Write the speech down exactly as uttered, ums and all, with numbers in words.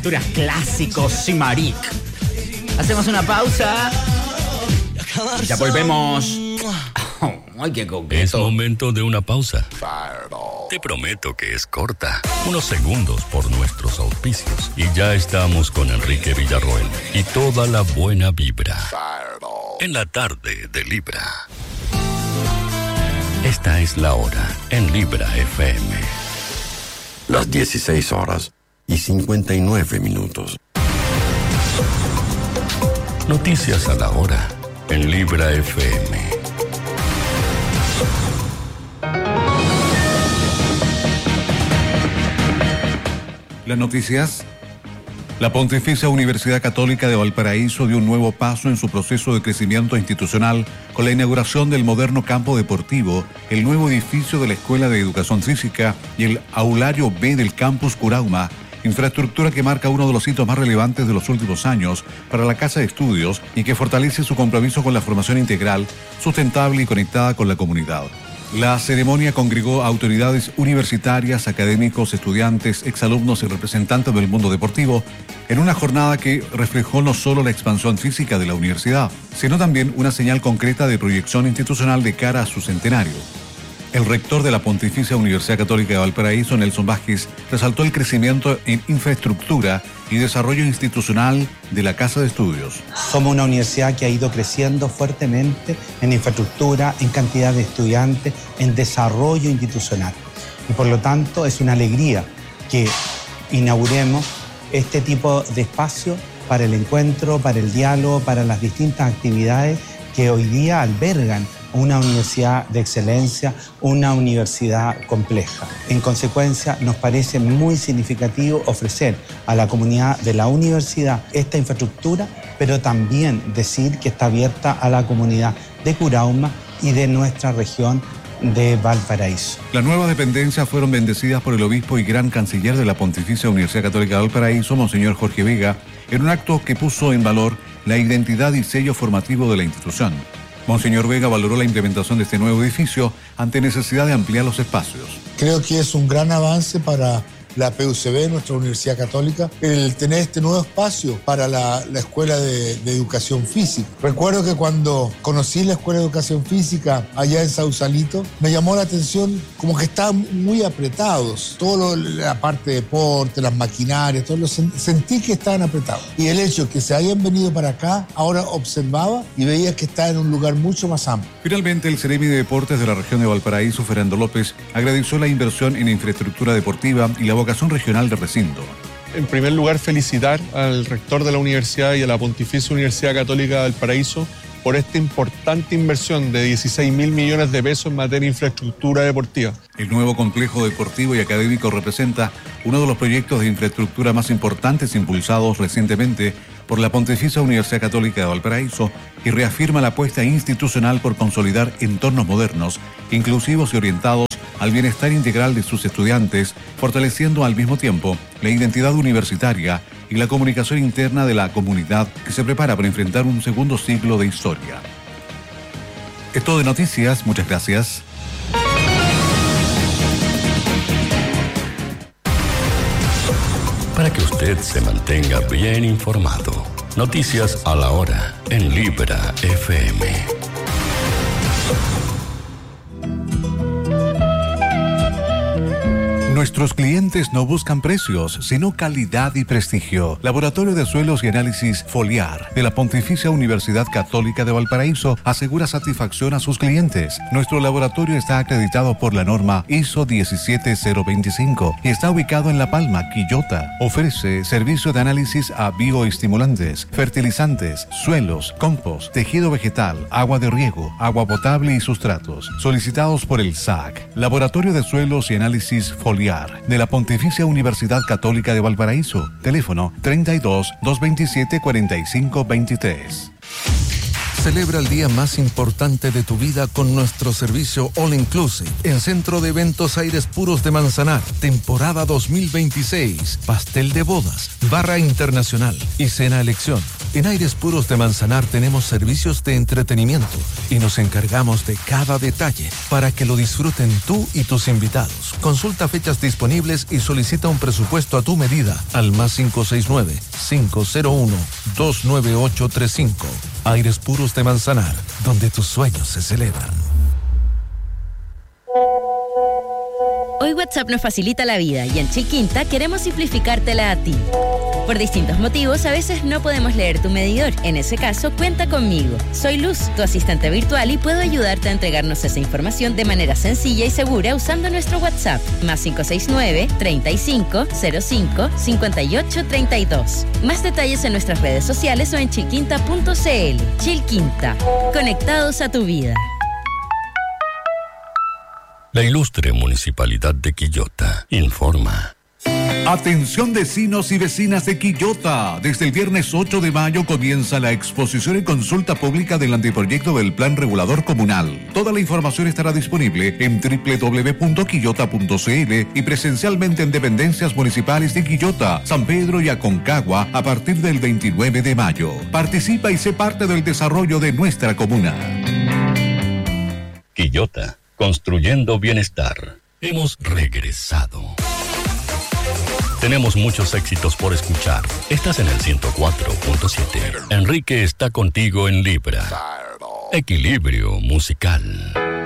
culturas clásicos, Simarik. Hacemos una pausa. Ya volvemos. Oh, ay, qué coqueto. Es momento de una pausa. Te prometo que es corta. Unos segundos por nuestros auspicios. Y ya estamos con Enrique Villarroel y toda la buena vibra. En la tarde de Libra. Esta es la hora en Libra F M. Las dieciséis horas y cincuenta y nueve minutos. Noticias a la hora en Libra F M. Las noticias. La Pontificia Universidad Católica de Valparaíso dio un nuevo paso en su proceso de crecimiento institucional con la inauguración del moderno campo deportivo, el nuevo edificio de la Escuela de Educación Física y el aulario B del campus Curauma, infraestructura que marca uno de los hitos más relevantes de los últimos años para la Casa de Estudios y que fortalece su compromiso con la formación integral, sustentable y conectada con la comunidad. La ceremonia congregó a autoridades universitarias, académicos, estudiantes, exalumnos y representantes del mundo deportivo en una jornada que reflejó no solo la expansión física de la universidad, sino también una señal concreta de proyección institucional de cara a su centenario. El rector de la Pontificia Universidad Católica de Valparaíso, Nelson Vázquez, resaltó el crecimiento en infraestructura y desarrollo institucional de la Casa de Estudios. Somos una universidad que ha ido creciendo fuertemente en infraestructura, en cantidad de estudiantes, en desarrollo institucional. Y por lo tanto es una alegría que inauguremos este tipo de espacio para el encuentro, para el diálogo, para las distintas actividades que hoy día albergan una universidad de excelencia, una universidad compleja. En consecuencia, nos parece muy significativo ofrecer a la comunidad de la universidad esta infraestructura, pero también decir que está abierta a la comunidad de Curauma y de nuestra región de Valparaíso. Las nuevas dependencias fueron bendecidas por el obispo y gran canciller de la Pontificia Universidad Católica de Valparaíso, Monseñor Jorge Vega, en un acto que puso en valor la identidad y sello formativo de la institución. Monseñor Vega valoró la implementación de este nuevo edificio ante necesidad de ampliar los espacios. Creo que es un gran avance para la P U C B, nuestra Universidad Católica, el tener este nuevo espacio para la, la Escuela de, de Educación Física. Recuerdo que cuando conocí la Escuela de Educación Física allá en Sausalito, me llamó la atención como que estaban muy apretados. Toda la parte de deporte, las maquinarias, todo lo, sentí que estaban apretados. Y el hecho que se hayan venido para acá, ahora observaba y veía que está en un lugar mucho más amplio. Finalmente, el Ceremi de Deportes de la región de Valparaíso, Fernando López, agradeció la inversión en infraestructura deportiva y la vocación regional de recinto. En primer lugar, felicitar al rector de la universidad y a la Pontificia Universidad Católica de Valparaíso por esta importante inversión de dieciséis mil millones de pesos en materia de infraestructura deportiva. El nuevo complejo deportivo y académico representa uno de los proyectos de infraestructura más importantes impulsados recientemente por la Pontificia Universidad Católica de Valparaíso y reafirma la apuesta institucional por consolidar entornos modernos, inclusivos y orientados al bienestar integral de sus estudiantes, fortaleciendo al mismo tiempo la identidad universitaria y la comunicación interna de la comunidad que se prepara para enfrentar un segundo siglo de historia. Es todo de noticias, muchas gracias. Para que usted se mantenga bien informado, noticias a la hora en Libra F M. Nuestros clientes no buscan precios, sino calidad y prestigio. Laboratorio de Suelos y Análisis Foliar de la Pontificia Universidad Católica de Valparaíso asegura satisfacción a sus clientes. Nuestro laboratorio está acreditado por la norma I S O diecisiete cero veinticinco y está ubicado en La Palma, Quillota. Ofrece servicio de análisis a bioestimulantes, fertilizantes, suelos, compost, tejido vegetal, agua de riego, agua potable y sustratos. Solicitados por el S A C. Laboratorio de Suelos y Análisis Foliar de la Pontificia Universidad Católica de Valparaíso. Teléfono treinta y dos, doscientos veintisiete, cuarenta y cinco veintitrés. Celebra el día más importante de tu vida con nuestro servicio All Inclusive en Centro de Eventos Aires Puros de Manzanar. Temporada dos mil veintiséis. Pastel de bodas, barra internacional y cena elección. En Aires Puros de Manzanar tenemos servicios de entretenimiento y nos encargamos de cada detalle para que lo disfruten tú y tus invitados. Consulta fechas disponibles y solicita un presupuesto a tu medida al más cinco seis nueve, cinco cero uno, dos nueve ocho tres cinco. Aires Puros de Manzanar, donde tus sueños se celebran. Hoy WhatsApp nos facilita la vida y en Chilquinta queremos simplificártela a ti. Por distintos motivos, a veces no podemos leer tu medidor. En ese caso, cuenta conmigo. Soy Luz, tu asistente virtual, y puedo ayudarte a entregarnos esa información de manera sencilla y segura usando nuestro WhatsApp. Más cinco seis nueve, treinta y cinco, cero cinco, cincuenta y ocho, treinta y dos. Más detalles en nuestras redes sociales o en chilquinta punto c l. Chilquinta. Conectados a tu vida. La ilustre Municipalidad de Quillota informa. Atención vecinos y vecinas de Quillota. Desde el viernes ocho de mayo comienza la exposición y consulta pública del anteproyecto del Plan Regulador Comunal. Toda la información estará disponible en doble u doble u doble u punto quillota punto c l y presencialmente en dependencias municipales de Quillota, San Pedro y Aconcagua a partir del veintinueve de mayo. Participa y sé parte del desarrollo de nuestra comuna. Quillota, construyendo bienestar. Hemos regresado. Tenemos muchos éxitos por escuchar. Estás en el ciento cuatro punto siete. Enrique está contigo en Libra. Equilibrio musical.